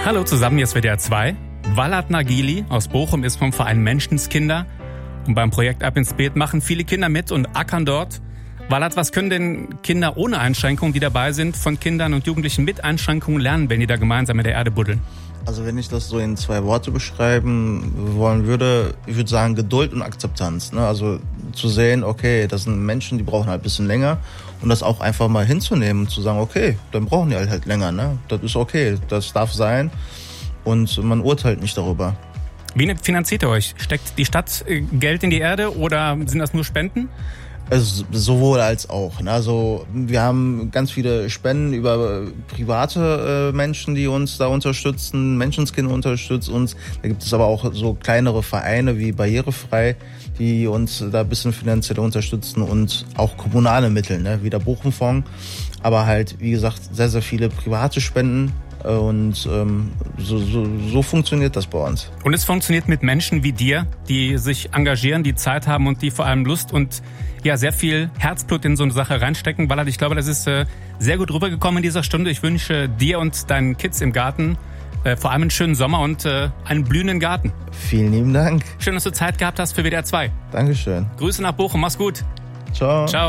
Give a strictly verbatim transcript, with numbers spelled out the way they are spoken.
Hallo zusammen, hier ist W D R zwei. Walad Nagili aus Bochum ist vom Verein Menschenskinder. Und beim Projekt Ab ins Beet machen viele Kinder mit und ackern dort. Walad, was können denn Kinder ohne Einschränkungen, die dabei sind, von Kindern und Jugendlichen mit Einschränkungen lernen, wenn die da gemeinsam in der Erde buddeln? Also wenn ich das so in zwei Worte beschreiben wollen würde, ich würde sagen Geduld und Akzeptanz. Ne? Also zu sehen, okay, das sind Menschen, die brauchen halt ein bisschen länger und das auch einfach mal hinzunehmen und zu sagen, okay, dann brauchen die halt, halt länger. Ne? Das ist okay, das darf sein und man urteilt nicht darüber. Wie finanziert ihr euch? Steckt die Stadt Geld in die Erde oder sind das nur Spenden? Also sowohl als auch. Also wir haben ganz viele Spenden über private äh, Menschen, die uns da unterstützen. Menschenskinder unterstützt uns. Da gibt es aber auch so kleinere Vereine wie Barrierefrei, die uns da ein bisschen finanziell unterstützen und auch kommunale Mittel, ne, wie der Bochum-Fonds. Aber halt, wie gesagt, sehr, sehr viele private Spenden. Und ähm, so, so, so funktioniert das bei uns. Und es funktioniert mit Menschen wie dir, die sich engagieren, die Zeit haben und die vor allem Lust und ja sehr viel Herzblut in so eine Sache reinstecken. Walad, ich glaube, das ist äh, sehr gut rübergekommen in dieser Stunde. Ich wünsche dir und deinen Kids im Garten äh, vor allem einen schönen Sommer und äh, einen blühenden Garten. Vielen lieben Dank. Schön, dass du Zeit gehabt hast für W D R zwei. Dankeschön. Grüße nach Bochum, mach's gut. Ciao. Ciao.